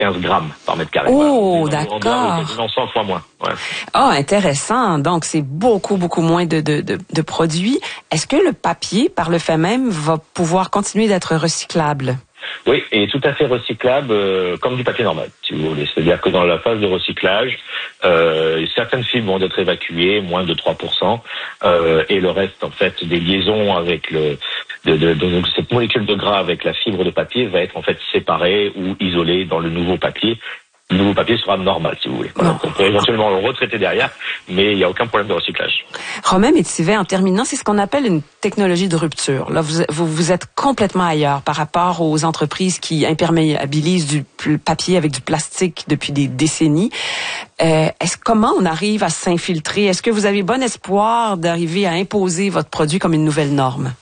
15 grammes par mètre carré. Oh, voilà. d'accord. Quasiment 100 fois moins. Ouais. Ah, intéressant. Donc, c'est beaucoup moins de produits. Est-ce que le papier, par le fait même, va pouvoir continuer d'être recyclable? Oui, et tout à fait recyclable comme du papier normal, si vous voulez. C'est-à-dire que dans la phase de recyclage, certaines fibres vont être évacuées, moins de 3%, et le reste, en fait, des liaisons avec donc cette molécule de gras avec la fibre de papier va être en fait séparée ou isolée dans le nouveau papier. Le nouveau papier sera normal, si vous voulez. Voilà. Donc on peut éventuellement le retraiter derrière, mais il n'y a aucun problème de recyclage. Romain Métivet, en terminant, c'est ce qu'on appelle une technologie de rupture. Là, vous êtes complètement ailleurs par rapport aux entreprises qui imperméabilisent du papier avec du plastique depuis des décennies. Comment on arrive à s'infiltrer? Est-ce que vous avez bon espoir d'arriver à imposer votre produit comme une nouvelle norme?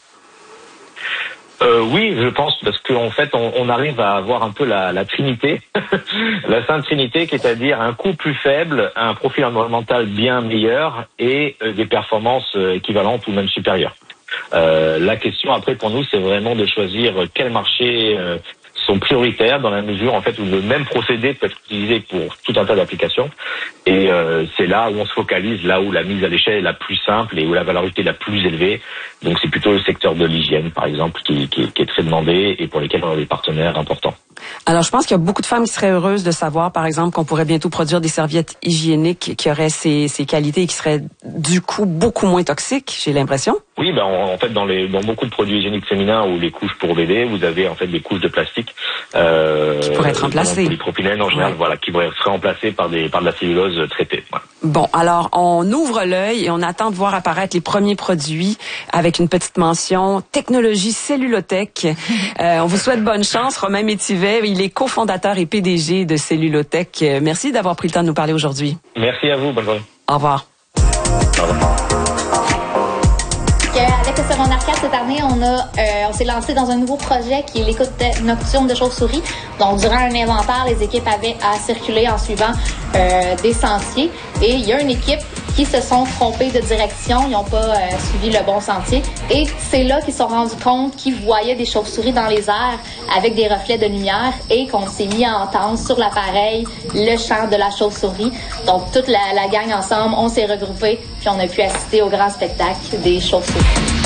Oui, je pense, parce qu'en fait, on arrive à avoir un peu la Trinité, la Sainte Trinité, qui est à dire un coût plus faible, un profil environnemental bien meilleur et des performances équivalentes ou même supérieures. La question après pour nous, c'est vraiment de choisir quel marché sont prioritaires dans la mesure en fait où le même procédé peut être utilisé pour tout un tas d'applications et c'est là où on se focalise, là où la mise à l'échelle est la plus simple et où la valorité est la plus élevée. Donc c'est plutôt le secteur de l'hygiène par exemple qui est très demandé et pour lesquels on a des partenaires importants. Alors je pense qu'il y a beaucoup de femmes qui seraient heureuses de savoir par exemple qu'on pourrait bientôt produire des serviettes hygiéniques qui auraient ces qualités et qui seraient du coup beaucoup moins toxiques, j'ai l'impression. Oui, ben en fait dans beaucoup de produits hygiéniques féminins ou les couches pour bébé, vous avez en fait des couches de plastique qui pourraient être remplacées. Polypropylène en général, voilà, qui pourraient être remplacées par de la cellulose traitée. Voilà. Bon, alors on ouvre l'œil et on attend de voir apparaître les premiers produits avec une petite mention technologie Cellulotech. On vous souhaite bonne chance, Romain Métivet. Il est cofondateur et PDG de Cellulotech. Merci d'avoir pris le temps de nous parler aujourd'hui. Merci à vous, bonne journée. Au revoir. Au revoir. Avec le secondaire 4 cette année, on s'est lancé dans un nouveau projet qui est l'écoute nocturne de chauves-souris. Donc, durant un inventaire, les équipes avaient à circuler en suivant des sentiers. Et il y a une équipe qui se sont trompés de direction. Ils n'ont pas suivi le bon sentier. Et c'est là qu'ils se sont rendus compte qu'ils voyaient des chauves-souris dans les airs avec des reflets de lumière et qu'on s'est mis à entendre sur l'appareil le chant de la chauve-souris. Donc, toute la gang ensemble, on s'est regroupés puis on a pu assister au grand spectacle des chauves-souris.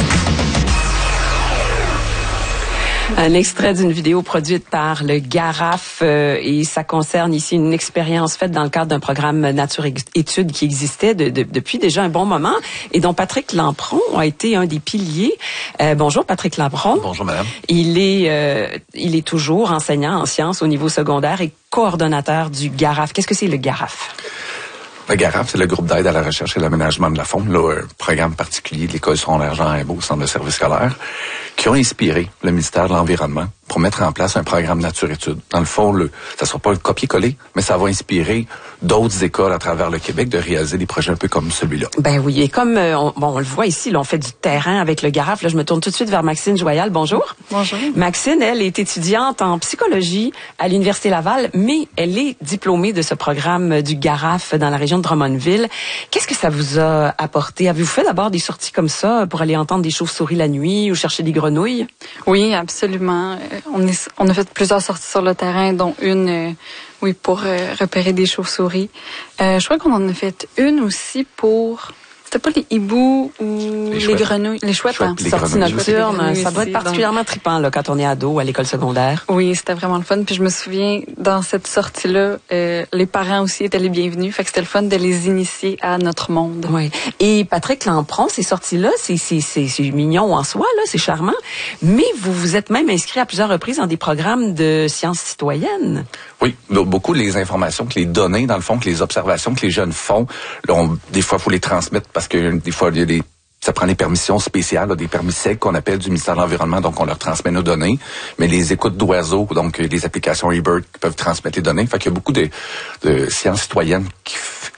Un extrait d'une vidéo produite par le Garaf et ça concerne ici une expérience faite dans le cadre d'un programme Nature Études qui existait depuis déjà un bon moment et dont Patrick Lampron a été un des piliers. Bonjour Patrick Lampron. Bonjour madame. Il est toujours enseignant en sciences au niveau secondaire et coordonnateur du Garaf. Qu'est-ce que c'est le Garaf? Le Garaf, c'est le groupe d'aide à la recherche et l'aménagement de la faune, là, un programme particulier de l'École secondaire Jean Rimbaud, Centre de services scolaires, qui ont inspiré le ministère de l'Environnement pour mettre en place un programme Nature-Études. Dans le fond, ça ne sera pas un copier-coller, mais ça va inspirer d'autres écoles à travers le Québec de réaliser des projets un peu comme celui-là. Ben oui, et comme on le voit ici, là, on fait du terrain avec le Garaf. Là, je me tourne tout de suite vers Maxine Joyal. Bonjour. Bonjour. Maxine, elle est étudiante en psychologie à l'Université Laval, mais elle est diplômée de ce programme du Garaf dans la région de Drummondville. Qu'est-ce que ça vous a apporté? Avez-vous fait d'abord des sorties comme ça pour aller entendre des chauves-souris la nuit ou chercher des grenouilles? Oui, absolument. On a fait plusieurs sorties sur le terrain, dont une, pour repérer des chauves-souris. Je crois qu'on en a fait une aussi pour... C'était pas les hiboux ou les grenouilles, les chouettes, hein? Sortie nocturne, ça doit être particulièrement trippant là, quand on est ado à l'école secondaire. Oui, c'était vraiment le fun. Puis je me souviens, dans cette sortie-là, les parents aussi étaient les bienvenus. Fait que c'était le fun de les initier à notre monde. Oui. Et Patrick Lampron, ces sorties-là, c'est mignon en soi, là, c'est charmant. Mais vous vous êtes même inscrit à plusieurs reprises dans des programmes de sciences citoyennes. Oui, beaucoup les informations, que les données, dans le fond, que les observations que les jeunes font, là, des fois, il faut les transmettre parce que des fois, il y a ça prend des permissions spéciales, là, des permis secs qu'on appelle du ministère de l'Environnement, donc on leur transmet nos données. Mais les écoutes d'oiseaux, donc les applications eBird qui peuvent transmettre les données. Fait qu'il y a beaucoup de sciences citoyennes qui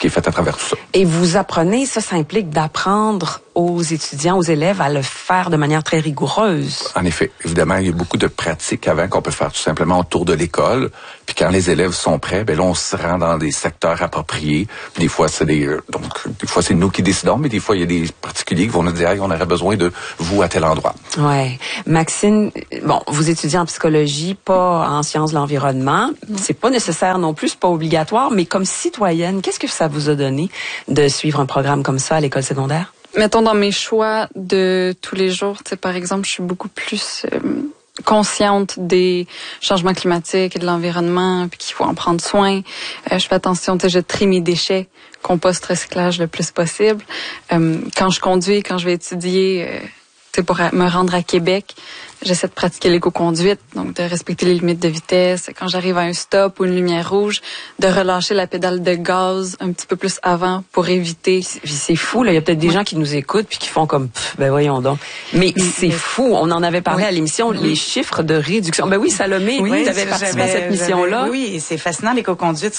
qui est fait à travers tout ça. Et vous apprenez, ça implique d'apprendre aux étudiants, aux élèves à le faire de manière très rigoureuse. En effet, évidemment, il y a beaucoup de pratiques avant qu'on peut faire tout simplement autour de l'école. Puis quand les élèves sont prêts, ben là, on se rend dans des secteurs appropriés. Puis des fois, c'est des fois, c'est nous qui décidons, mais des fois, il y a des particuliers qui vont nous dire, hey, on aurait besoin de vous à tel endroit. Ouais. Maxine, bon, vous étudiez en psychologie, pas en sciences de l'environnement. C'est pas nécessaire non plus, c'est pas obligatoire, mais comme citoyenne, qu'est-ce que ça vous a donné de suivre un programme comme ça à l'école secondaire? Mettons dans mes choix de tous les jours, tu sais, par exemple, je suis beaucoup plus consciente des changements climatiques et de l'environnement, puis qu'il faut en prendre soin. Je fais attention, tu sais, je trie mes déchets, compost, recyclage le plus possible. Quand je conduis, quand je vais étudier, tu sais, pour me rendre à Québec, j'essaie de pratiquer l'éco-conduite, donc de respecter les limites de vitesse. Quand j'arrive à un stop ou une lumière rouge, de relâcher la pédale de gaz un petit peu plus avant pour éviter. C'est fou, là. Il y a peut-être des gens qui nous écoutent puis qui font comme, ben voyons donc. Mais c'est fou. On en avait parlé à l'émission, les chiffres de réduction. Ben oui, Salomé, tu avais participé à cette mission-là. Oui, c'est fascinant, l'éco-conduite.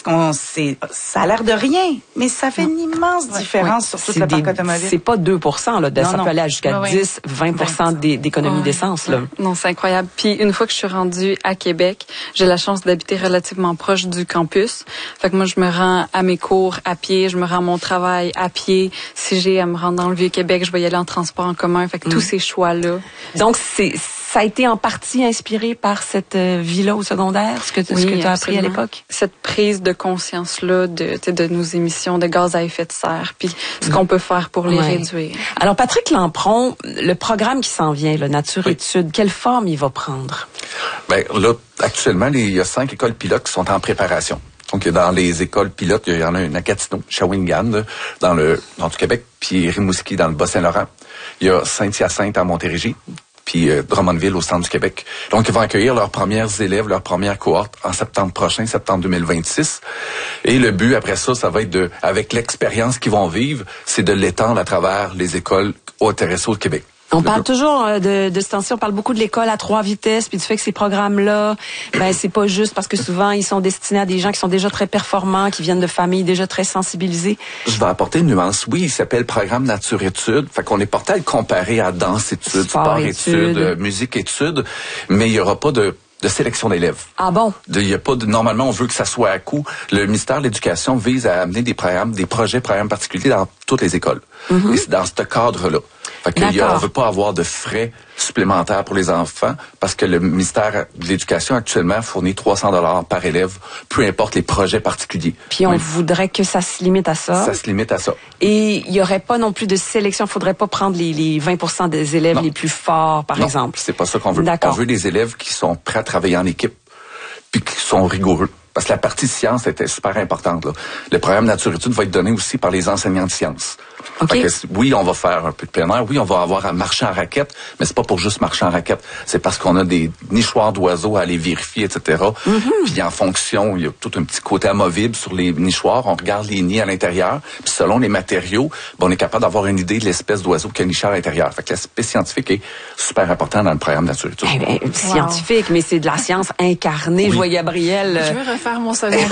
Ça a l'air de rien, mais ça fait une immense différence sur toute le parc automobile. C'est pas 2%, là. Ça peut aller jusqu'à 10, 20% d'économie d'essence, là. Non, c'est incroyable. Puis une fois que je suis rendue à Québec, j'ai la chance d'habiter relativement proche du campus. Fait que moi, je me rends à mes cours à pied, je me rends à mon travail à pied. Si j'ai à me rendre dans le Vieux-Québec, je vais y aller en transport en commun. Fait que tous ces choix-là. Donc, ça a été en partie inspiré par cette vie-là au secondaire, ce que tu as appris à l'époque? Cette prise de conscience-là de nos émissions de gaz à effet de serre, puis ce qu'on peut faire pour les réduire. Alors, Patrick Lampron, le programme qui s'en vient, le Nature Études, quelle forme il va prendre? Ben là, actuellement, il y a 5 écoles pilotes qui sont en préparation. Donc, dans les écoles pilotes, il y en a une à Gatineau, Shawinigan, dans le nord du Québec, puis Rimouski, dans le Bas-Saint-Laurent. Il y a Saint-Hyacinthe à Montérégie, puis Drummondville au centre du Québec. Donc, ils vont accueillir leurs premiers élèves, leur première cohorte en septembre prochain, septembre 2026. Et le but, après ça, ça va être avec l'expérience qu'ils vont vivre, c'est de l'étendre à travers les écoles au TRSO de Québec. On parle toujours de ce temps-ci, on parle beaucoup de l'école à 3 vitesses, puis du fait que ces programmes-là, ben c'est pas juste parce que souvent ils sont destinés à des gens qui sont déjà très performants, qui viennent de familles déjà très sensibilisées. Je vais apporter une nuance. Oui, il s'appelle Programme Nature Études, fait qu'on est porté à le comparer à Danse Études, Sport Études, Musique Études, mais il y aura pas de sélection d'élèves. Ah bon? Il y a pas normalement, on veut que ça soit à coup. Le ministère de l'Éducation vise à amener des programmes particuliers dans toutes les écoles. Et c'est dans ce cadre-là. Fait que on veut pas avoir de frais supplémentaires pour les enfants parce que le ministère de l'Éducation actuellement fournit 300 $ par élève, peu importe les projets particuliers. Puis on voudrait que ça se limite à ça. Ça se limite à ça. Et il y aurait pas non plus de sélection. Faudrait pas prendre les 20% des élèves les plus forts, par exemple. C'est pas ça qu'on veut. On veut des élèves qui sont prêts à travailler en équipe puis qui sont rigoureux. Parce que la partie science était super importante, là. Le programme Nature Études va être donné aussi par les enseignants de sciences. Okay. Fait que, oui, on va faire un peu de plein air. Oui, on va avoir à marcher en raquette, mais c'est pas pour juste marcher en raquette. C'est parce qu'on a des nichoirs d'oiseaux à aller vérifier, etc. Puis en fonction, il y a tout un petit côté amovible sur les nichoirs. On regarde les nids à l'intérieur. Puis selon les matériaux, on est capable d'avoir une idée de l'espèce d'oiseau qui a niché à l'intérieur. Fait que l'aspect scientifique est super important dans le programme Nature Études. Scientifique, mais c'est de la science incarnée. Oui. Je vois Gabrielle. Je veux refaire mon secondaire.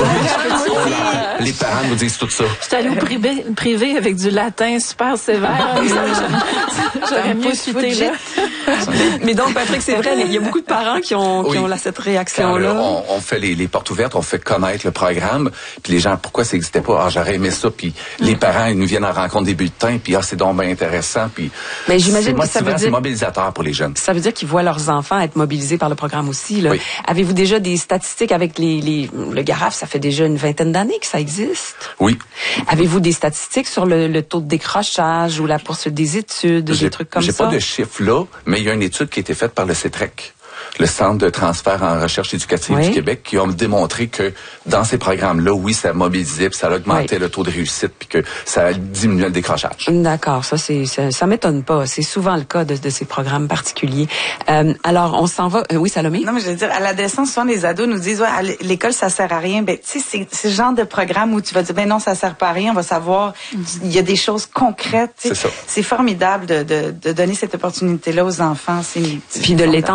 Les parents nous disent tout ça. Je suis allée au privé avec du latin super sévère. J'aurais mieux chuté là. Mais donc, Patrick, c'est vrai, il y a beaucoup de parents qui ont cette réaction-là. On fait les portes ouvertes, on fait connaître le programme, puis les gens, pourquoi ça n'existait pas? Ah, j'aurais aimé ça, puis les parents, ils nous viennent en rencontre des bulletins, puis c'est donc bien intéressant, puis mais j'imagine que ça veut dire, c'est mobilisateur pour les jeunes. Ça veut dire qu'ils voient leurs enfants être mobilisés par le programme aussi, là. Oui. Avez-vous déjà des statistiques avec le GARAF? Ça fait déjà une vingtaine d'années que ça existe. Oui. Avez-vous des statistiques sur le taux de décrochage ou la poursuite des études, des trucs comme ça? J'ai pas de chiffres là, mais il y a une étude qui a été faite par le CETREC, le Centre de transfert en recherche éducative du Québec, qui ont démontré que dans ces programmes-là, oui, ça mobilisait, puis ça augmentait le taux de réussite, puis que ça diminuait le décrochage. D'accord, ça m'étonne pas. C'est souvent le cas de ces programmes particuliers. Alors, on s'en va. Oui, Salomé? Non, mais je veux dire, à l'adolescence, souvent les ados nous disent, à l'école, ça sert à rien. Ben, tu sais, c'est ce genre de programme où tu vas dire, ben non, ça sert pas à rien. On va savoir, il y a des choses concrètes. C'est ça. C'est formidable de donner cette opportunité-là aux enfants. Puis de l'étendre partout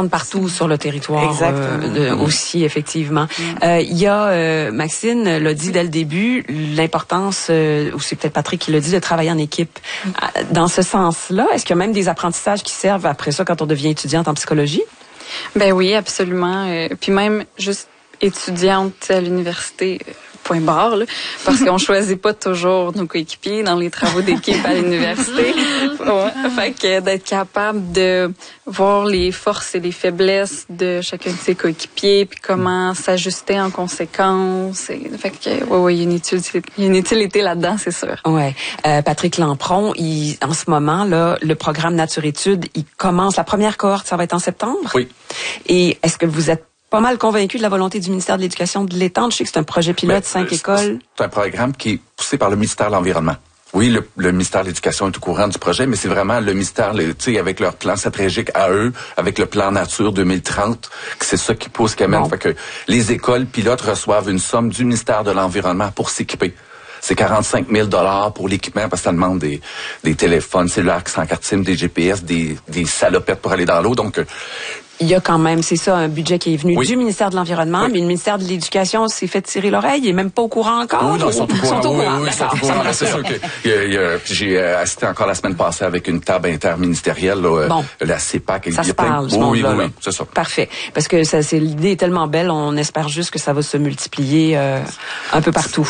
sur le territoire aussi, effectivement. Il y a, Maxine l'a dit dès le début, l'importance, ou c'est peut-être Patrick qui l'a dit, de travailler en équipe. Dans ce sens-là, est-ce qu'il y a même des apprentissages qui servent après ça quand on devient étudiante en psychologie? Ben oui, absolument. Puis même juste étudiante à l'université, point barre, là, parce qu'on choisit pas toujours nos coéquipiers dans les travaux d'équipe à l'université. Ouais. Fait que d'être capable de voir les forces et les faiblesses de chacun de ses coéquipiers, puis comment s'ajuster en conséquence. Fait que ouais, il y a une utilité là-dedans, c'est sûr. Ouais. Patrick Lampron, en ce moment là, le programme Nature-Études, il commence la première cohorte, ça va être en septembre. Oui. Et est-ce que vous êtes pas mal convaincu de la volonté du ministère de l'Éducation de l'étendre? Je sais que c'est un projet pilote, 5 écoles. C'est un programme qui est poussé par le ministère de l'Environnement. Oui, le ministère de l'Éducation est au courant du projet, mais c'est vraiment le ministère, tu sais, avec leur plan stratégique à eux, avec le plan Nature 2030, que c'est ça qui pousse, qui amène. Fait que les écoles pilotes reçoivent une somme du ministère de l'Environnement pour s'équiper. C'est 45 000 $ pour l'équipement parce que ça demande des téléphones cellulaires qui sont en carte SIM, des GPS, des salopettes pour aller dans l'eau. Donc, il y a quand même, c'est ça, un budget qui est venu du ministère de l'Environnement, mais le ministère de l'Éducation s'est fait tirer l'oreille. Il est même pas au courant encore. Oui, non, ils sont au courant. Oui, ils sont au courant. C'est sûr que puis j'ai assisté encore la semaine passée avec une table interministérielle, là, la CEPAC. Ça se parle, oui, c'est ça. Parfait. Parce que l'idée est tellement belle, on espère juste que ça va se multiplier un peu partout.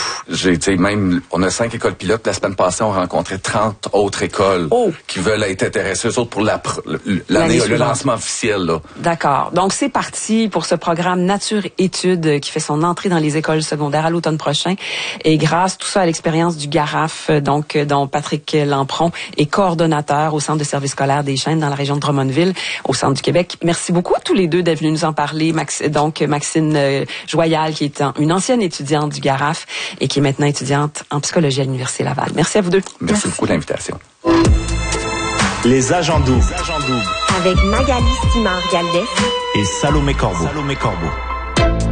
On a 5 écoles pilotes. La semaine passée, on rencontrait 30 autres écoles qui veulent être intéressées, eux autres, pour l'année, le lancement officiel, là. D'accord. Donc, c'est parti pour ce programme Nature-Études qui fait son entrée dans les écoles secondaires à l'automne prochain. Et grâce tout ça à l'expérience du GARAF, donc, dont Patrick Lampron est coordonnateur au Centre de services scolaires des Chênes dans la région de Drummondville, au centre du Québec. Merci beaucoup à tous les deux d'être venus nous en parler. Maxine Joyal, qui est une ancienne étudiante du GARAF et qui est maintenant étudiante en psychologie à l'Université Laval. Merci à vous deux. Merci beaucoup de l'invitation. Les agents doubles. Avec Magali Simard-Galdès et Salomé Corbeau.